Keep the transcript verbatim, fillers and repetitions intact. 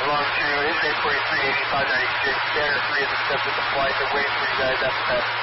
along to eight forty-three, eighty-five ninety-six. Scanner three has accepted the flight. They're waiting for you guys after that.